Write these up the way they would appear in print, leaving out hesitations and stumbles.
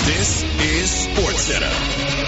This is SportsCenter.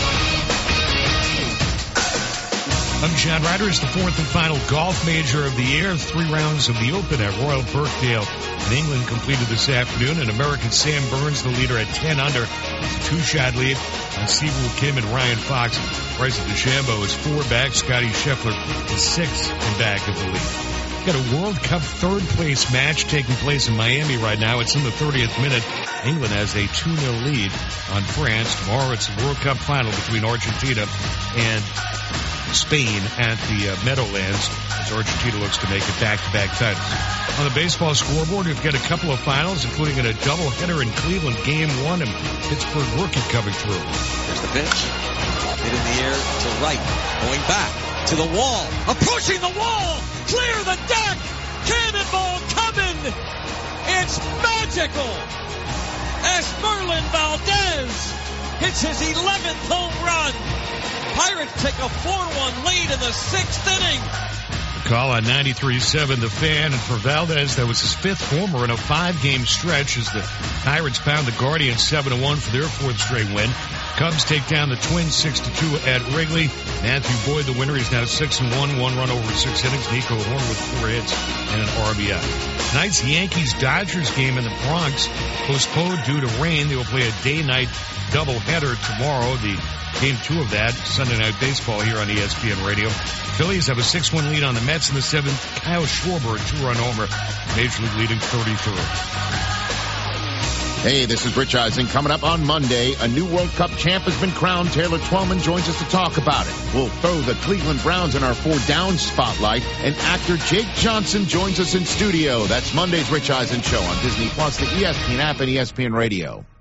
I'm John Ryder. It's the fourth and final golf major of the year. 3 rounds of the Open at Royal Birkdale in England completed this afternoon. And American Sam Burns, the leader at 10 under, with a 2-shot lead on Siwoo Kim and Ryan Fox. Bryson DeChambeau is 4 back. Scotty Scheffler is 6 and back of the lead. Got a World Cup third-place match taking place in Miami right now. It's in the 30th minute. England has a 2-0 lead on France. Tomorrow it's the World Cup final between Argentina and Spain at the Meadowlands as Argentina looks to make it back-to-back titles. On the baseball scoreboard, we've got a couple of finals, including a doubleheader in Cleveland, Game 1, and Pittsburgh rookie coming through. There's the pitch. Hit in the air to right. Going back to the wall. Approaching the wall. Clear the deck. Cannonball coming. It's magical. As Merlin Valdez hits his 11th home run. Pirates take a 4-1 lead in the 6th inning. The call on 93.7 The Fan, and for Valdez, that was his 5th homer in a 5-game stretch as the Pirates pound the Guardians 7-1 for their 4th straight win. Cubs take down the Twins 6-2 at Wrigley. Matthew Boyd, the winner, is now 6-1, 1 run over 6 innings. Nico Horn with 4 hits and an RBI. Tonight's Yankees-Dodgers game in the Bronx postponed due to rain. They will play a day-night doubleheader tomorrow. The Game 2 of that, Sunday Night Baseball here on ESPN Radio. Phillies have a 6-1 lead on the Mets in the 7th. Kyle Schwarber, a 2-run homer, Major League leading 33. Hey, this is Rich Eisen. Coming up on Monday, a new World Cup champ has been crowned. Taylor Twellman joins us to talk about it. We'll throw the Cleveland Browns in our 4 down spotlight, and actor Jake Johnson joins us in studio. That's Monday's Rich Eisen Show on Disney Plus, the ESPN app, and ESPN Radio.